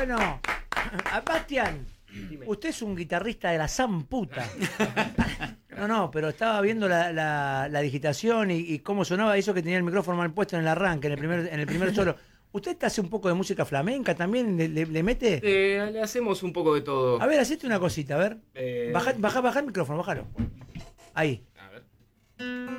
Bueno, Bastián, usted es un guitarrista de la zamputa. No, pero estaba viendo la digitación y cómo sonaba eso que tenía el micrófono mal puesto en el arranque, en el primer solo. ¿Usted te hace un poco de música flamenca también? ¿Le mete? Le hacemos un poco de todo. A ver, hacete una cosita, a ver. Baja el micrófono, bájalo. Ahí. A ver.